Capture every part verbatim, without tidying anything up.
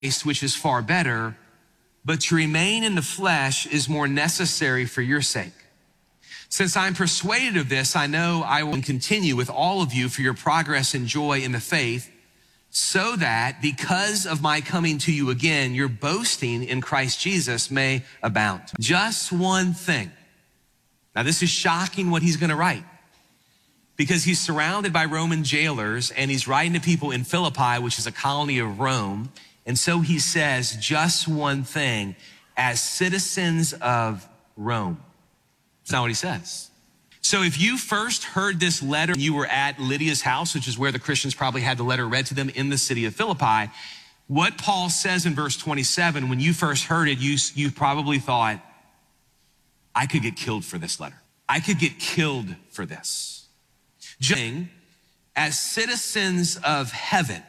which is far better, but to remain in the flesh is more necessary for your sake. Since I'm persuaded of this, I know I will continue with all of you for your progress and joy in the faith, so that because of my coming to you again, your boasting in Christ Jesus may abound. Just one thing. Now, this is shocking what he's going to write, because he's surrounded by Roman jailers and he's writing to people in Philippi, which is a colony of Rome. And so he says, just one thing, as citizens of Rome. That's not what he says. So if you first heard this letter, you were at Lydia's house, which is where the Christians probably had the letter read to them in the city of Philippi. What Paul says in verse twenty-seven, when you first heard it, you, you probably thought, I could get killed for this letter. I could get killed for this. Just as citizens of heaven,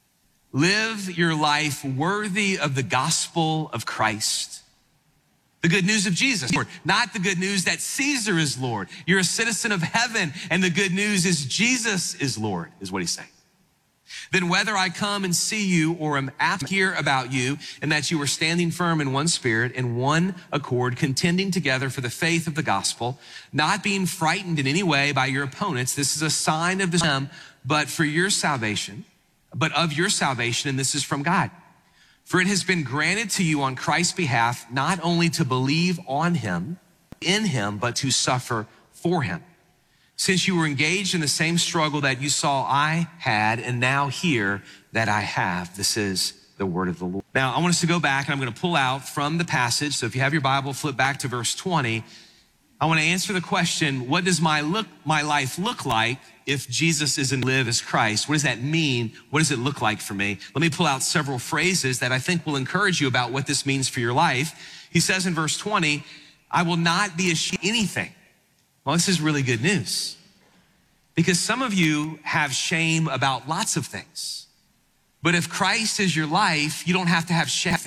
live your life worthy of the gospel of Christ. The good news of Jesus, Lord, not the good news that Caesar is Lord. You're a citizen of heaven, and the good news is Jesus is Lord, is what he's saying. Then whether I come and see you or am apt to hear about you, and that you are standing firm in one spirit, in one accord, contending together for the faith of the gospel, not being frightened in any way by your opponents, this is a sign of the but for your salvation, but of your salvation, and this is from God. For it has been granted to you on Christ's behalf, not only to believe on him, in him, but to suffer for him. Since you were engaged in the same struggle that you saw I had, and now hear that I have. This is the word of the Lord. Now, I want us to go back, and I'm going to pull out from the passage. So if you have your Bible, flip back to verse twenty. I want to answer the question, what does my look, my life look like if Jesus isn't live as Christ? What does that mean? What does it look like for me? Let me pull out several phrases that I think will encourage you about what this means for your life. He says in verse twenty, I will not be ashamed of anything. Well, this is really good news, because some of you have shame about lots of things. But if Christ is your life, you don't have to have shame,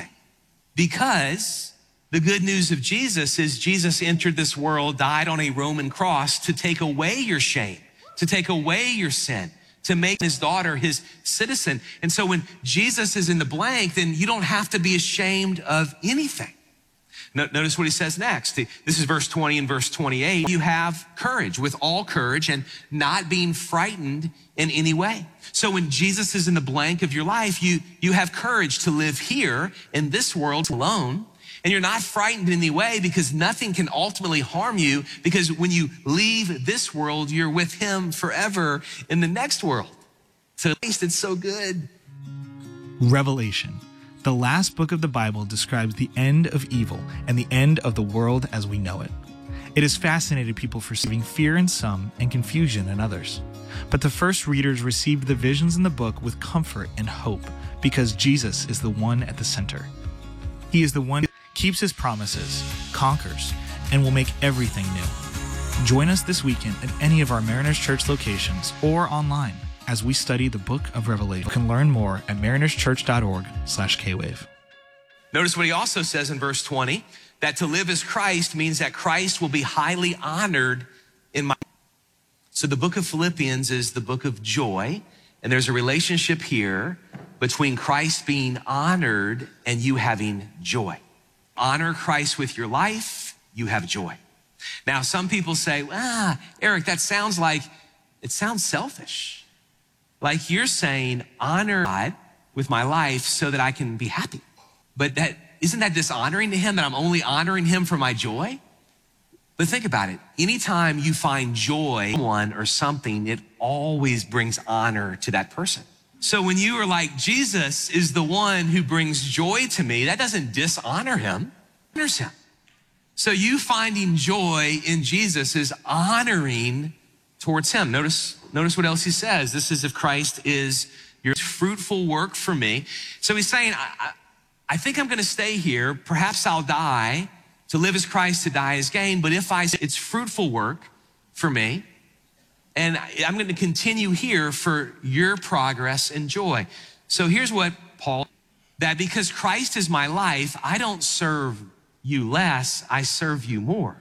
because the good news of Jesus is Jesus entered this world, died on a Roman cross to take away your shame, to take away your sin, to make his daughter his citizen. And so when Jesus is in the blank, then you don't have to be ashamed of anything. Notice what he says next. This is verse twenty and verse twenty-eight. You have courage, with all courage, and not being frightened in any way. So when Jesus is in the blank of your life, you, you have courage to live here in this world alone. And you're not frightened in any way, because nothing can ultimately harm you, because when you leave this world, you're with him forever in the next world. So at least it's so good. Revelation, the last book of the Bible, describes the end of evil and the end of the world as we know it. It has fascinated people for receiving fear in some and confusion in others. But the first readers received the visions in the book with comfort and hope, because Jesus is the one at the center. He is the one who keeps his promises, conquers, and will make everything new. Join us this weekend at any of our Mariners Church locations or online as we study the book of Revelation. You can learn more at marinerschurch.org slash kwave. Notice what he also says in verse twenty, that to live as Christ means that Christ will be highly honored in my... So the book of Philippians is the book of joy, and there's a relationship here between Christ being honored and you having joy. Honor Christ with your life, you have joy. Now, some people say, ah, Eric, that sounds like, it sounds selfish. Like you're saying, honor God with my life so that I can be happy. But that, isn't that dishonoring to him, that I'm only honoring him for my joy? But think about it. Anytime you find joy in someone or something, it always brings honor to that person. So when you are like, Jesus is the one who brings joy to me, that doesn't dishonor him, it honors him. So you finding joy in Jesus is honoring towards him. Notice, notice what else he says. This is if Christ is your fruitful work for me. So he's saying, I, I, I think I'm gonna stay here. Perhaps I'll die. To live as Christ, to die as gain. But if I, it's fruitful work for me. And I'm going to continue here for your progress and joy. So here's what Paul, that because Christ is my life, I don't serve you less, I serve you more.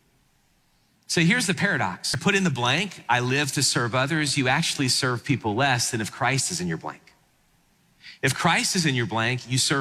So here's the paradox. Put in the blank, I live to serve others. You actually serve people less than if Christ is in your blank. If Christ is in your blank, you serve